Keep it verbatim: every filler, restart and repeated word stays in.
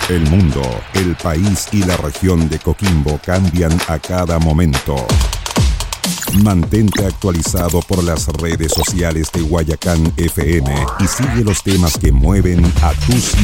El mundo, el país y la región de Coquimbo cambian a cada momento. Mantente actualizado por las redes sociales de Guayacán F M y sigue los temas que mueven a tu ciudad.